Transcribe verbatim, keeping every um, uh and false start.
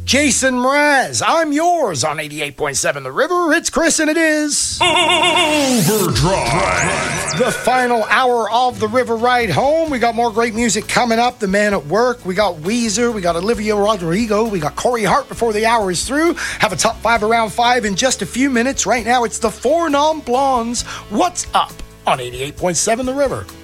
Jason Mraz. I'm yours on eighty-eight point seven The River. It's Chris and it is Overdrive. The final hour of the River Ride Home. We got more great music coming up. The Man at Work. We got Weezer. We got Olivia Rodrigo. We got Corey Hart before the hour is through. Have a top five around five in just a few minutes. Right now, it's the Four Non Blondes. What's up on eighty-eight point seven The River?